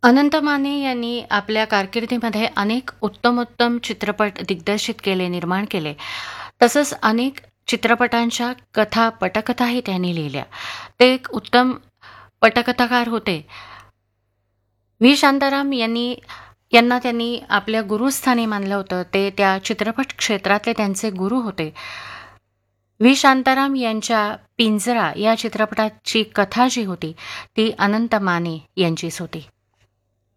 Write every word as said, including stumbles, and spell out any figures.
अनंत माने यांनी आपल्या कारकिर्दीमध्ये अनेक उत्तमोत्तम चित्रपट दिग्दर्शित केले, निर्माण केले. तसंच अनेक चित्रपटांच्या कथा, पटकथाही त्यांनी लिहिल्या. ते एक उत्तम पटकथाकार होते. व्ही. शांताराम यांनी यांना त्यांनी आपल्या गुरुस्थानी मानलं होतं. ते त्या चित्रपट क्षेत्रातले त्यांचे गुरु होते. व्ही. शांताराम यांच्या पिंजरा या चित्रपटाची कथा जी होती, ती अनंत माने यांचीच होती.